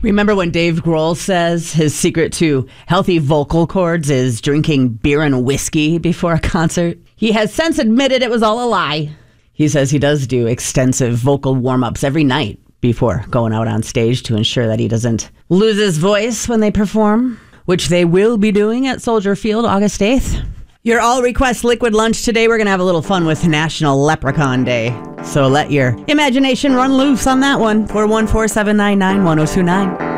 Remember when Dave Grohl says his secret to healthy vocal cords is drinking beer and whiskey before a concert? He has since admitted it was all a lie. He says he does do extensive vocal warm-ups every night before going out on stage to ensure that he doesn't lose his voice when they perform, which they will be doing at Soldier Field August 8th. Your all request liquid lunch today. We're going to have a little fun with National Leprechaun Day. So let your imagination run loose on that one. 414-799-1029.